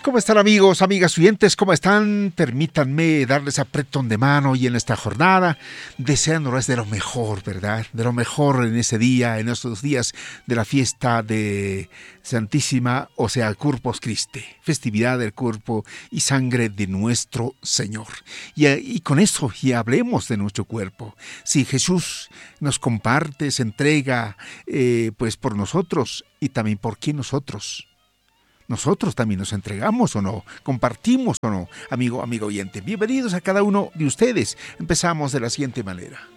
¿Cómo están amigos, amigas oyentes? ¿Cómo están? Permítanme darles apretón de mano y en esta jornada, deseándoles de lo mejor, ¿verdad? De lo mejor en ese día, en estos días de la fiesta de Santísima, o sea, Corpus Christi, festividad del cuerpo y sangre de nuestro Señor. Y con eso, y hablemos de nuestro cuerpo. Si Jesús nos comparte, se entrega, pues por nosotros y también por quién nosotros. Nosotros también nos entregamos o no, compartimos o no, amigo oyente. Bienvenidos a cada uno de ustedes. Empezamos de la siguiente manera.